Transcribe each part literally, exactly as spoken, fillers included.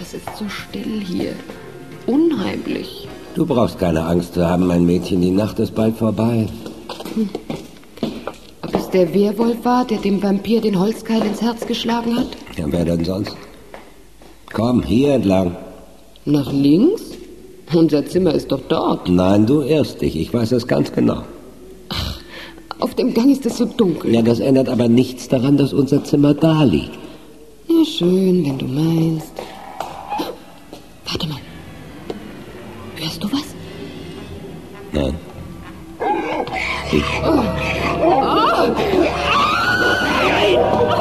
Es ist so still hier. Unheimlich. Du brauchst keine Angst zu haben, mein Mädchen. Die Nacht ist bald vorbei. Hm. Ob es der Werwolf war, der dem Vampir den Holzkeil ins Herz geschlagen hat? Ja, wer denn sonst? Komm, hier entlang. Nach links? Unser Zimmer ist doch dort. Nein, du irrst dich. Ich weiß es ganz genau. Ach, auf dem Gang ist es so dunkel. Ja, das ändert aber nichts daran, dass unser Zimmer da liegt. Ja, schön, wenn du meinst. Warte mal. Hörst du was? Nein. Ich. Oh. Oh. Nein!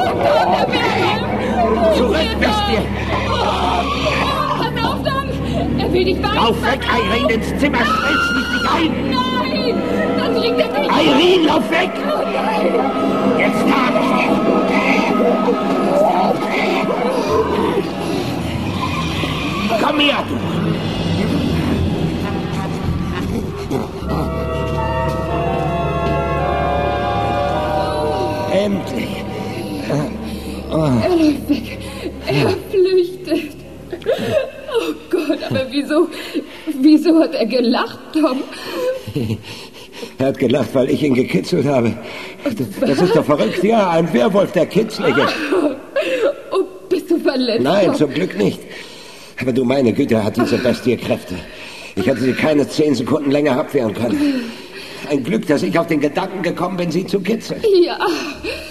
Oh, zurück, Bestie! Pass auf, Tom! Er will dich beißen! Lauf weg, Irene, ins Zimmer! Schnellstens dich ein! Nein! Sonst liegt er nicht! Irene, lauf weg! Oh nein! Jetzt hab ich dich! Komm her, du! Endlich. Oh. Er läuft weg. Er flüchtet. Oh Gott, aber wieso, wieso hat er gelacht, Tom? Er hat gelacht, weil ich ihn gekitzelt habe. Das, das ist doch verrückt. Ja, ein Werwolf, der Kitzlige. Oh, bist du verletzt? Nein, Tom? zum Glück nicht. Aber du, meine Güte, hat diese Bestie Kräfte. Ich hätte sie keine zehn Sekunden länger abwehren können. Ein Glück, dass ich auf den Gedanken gekommen bin, sie zu kitzeln. Ja,